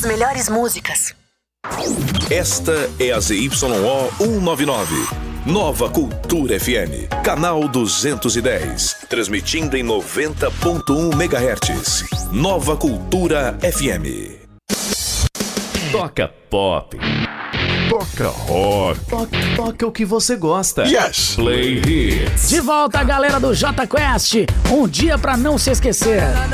As melhores músicas. Esta é a ZYO 199. Nova Cultura FM, canal 210, transmitindo em 90.1 MHz. Nova Cultura FM. Toca pop. Toca rock. Toca o que você gosta. Yes! Play Hits. De volta, galera do Jota Quest. Um dia pra não se esquecer.